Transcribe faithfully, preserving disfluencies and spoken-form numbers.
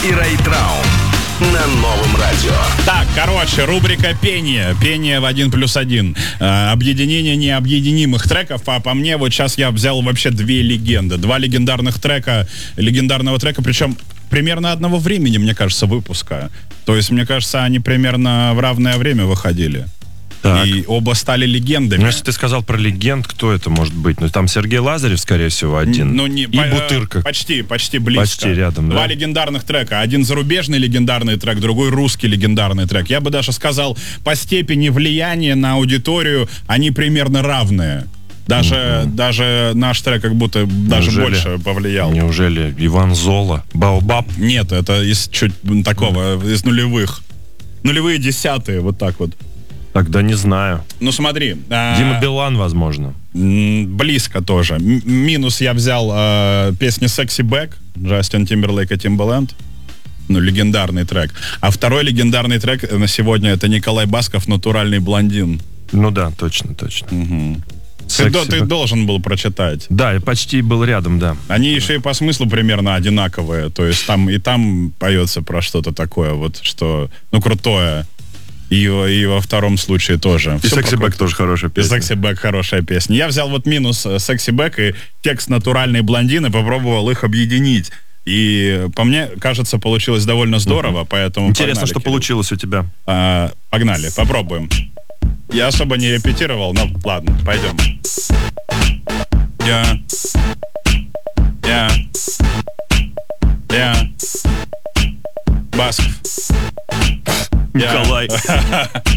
и Рэй Траун на новом радио. Так, короче, рубрика «Пение». Пение в один плюс один. Э, объединение необъединимых треков. А по мне, вот сейчас я взял вообще две легенды. Два легендарных трека, легендарного трека, причем примерно одного времени, мне кажется, выпуска. То есть, мне кажется, они примерно в равное время выходили. Так. И оба стали легендами. Ну, если ты сказал про легенд, кто это может быть? Ну, там Сергей Лазарев, скорее всего, один. Ну, не, и по, Бутырка. Почти, почти близко. Почти рядом, Два да? легендарных трека. Один зарубежный легендарный трек, другой русский легендарный трек. Я бы даже сказал, по степени влияния на аудиторию они примерно равные. Даже, mm-hmm. даже наш трек как будто даже неужели, больше повлиял. Неужели Иван Зола, Баобаб? Нет, это из чуть такого, mm-hmm. из нулевых. Нулевые десятые, вот так вот. Тогда не знаю. Ну смотри. Дима а... Билан, возможно. Близко тоже. М- минус я взял э, песни «Sexy Back» Джастин Тимберлейк и Timbaland. Ну, легендарный трек. А второй легендарный трек на сегодня — это Николай Басков «Натуральный блондин». Ну да, точно, точно. Угу. Ты, до, ты должен был прочитать. Да, я почти был рядом, да. Они еще и по смыслу примерно одинаковые. То есть там и там поется про что-то такое, вот что, ну, крутое. И, и во втором случае тоже. И «Sexy Back» тоже хорошая песня. «Sexy Back» хорошая песня. Я взял вот минус «Sexy Back» и текст «Натуральный блондин» и попробовал их объединить. И по мне, кажется, получилось довольно здорово, mm-hmm. поэтому интересно, погнали, что Кирилл. Получилось у тебя. А, погнали, попробуем. Я особо не репетировал, но ладно, пойдем. Я... Я... Я... Басков. Николай.